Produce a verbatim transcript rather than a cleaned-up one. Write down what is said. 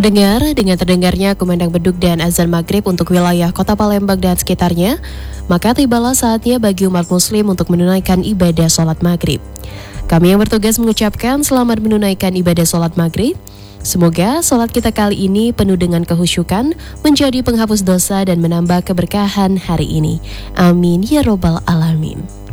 Pendengar, dengan terdengarnya kumandang beduk dan azan maghrib untuk wilayah kota Palembang dan sekitarnya, maka tibalah saatnya bagi umat muslim untuk menunaikan ibadah sholat maghrib. Kami yang bertugas mengucapkan selamat menunaikan ibadah sholat maghrib. Semoga sholat kita kali ini penuh dengan kehusyukan, menjadi penghapus dosa dan menambah keberkahan hari ini. Amin ya robbal alamin.